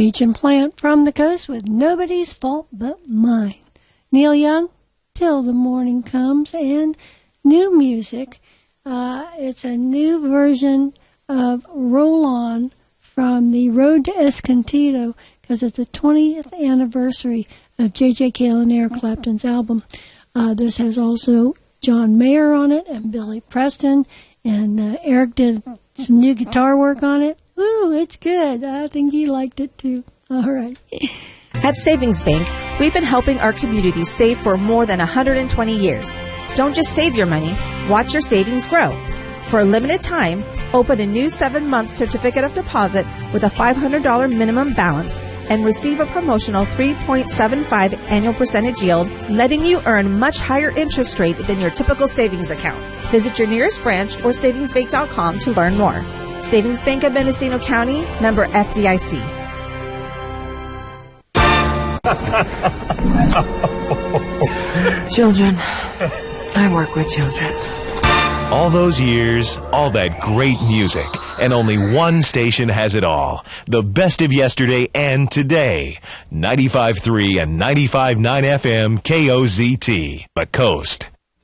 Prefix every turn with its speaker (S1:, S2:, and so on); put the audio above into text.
S1: Reach and plant from the coast with nobody's fault but mine. Neil Young, Till the Morning Comes, and new music. It's a new version of Roll On from the Road to Escondido, because it's the 20th anniversary of J.J. Cale and Eric Clapton's album. This has also John Mayer on it and Billy Preston, and Eric did some new guitar work on it. Ooh, it's good. I think he liked it too. All right.
S2: At Savings Bank, we've been helping our community save for more than 120 years. Don't just save your money, watch your savings grow. For a limited time, open a new 7-month certificate of deposit with a $500 minimum balance and receive a promotional 3.75 annual percentage yield, letting you earn much higher interest rate than your typical savings account. Visit your nearest branch or savingsbank.com to learn more. Savings Bank of Mendocino County, member FDIC.
S3: Children. I work with children.
S4: All those years, all that great music, and only one station has it all. The best of yesterday and today. 95.3 and 95.9 FM KOZT, The Coast.